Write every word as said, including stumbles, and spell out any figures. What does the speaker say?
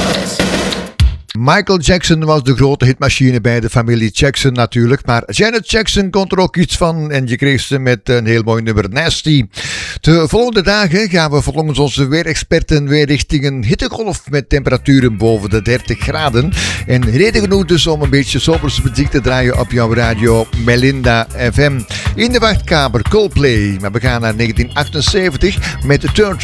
Michael Jackson was de grote hitmachine bij de familie Jackson natuurlijk. Maar Janet Jackson kon er ook iets van en je kreeg ze met een heel mooi nummer, Nasty. De volgende dagen gaan we volgens onze weerexperten weer richting een hittegolf met temperaturen boven de dertig graden. En reden genoeg dus om een beetje zomerse muziek te draaien op jouw radio Melinda F M. In de wachtkamer Coldplay. Maar we gaan naar negentien achtenzeventig met Turn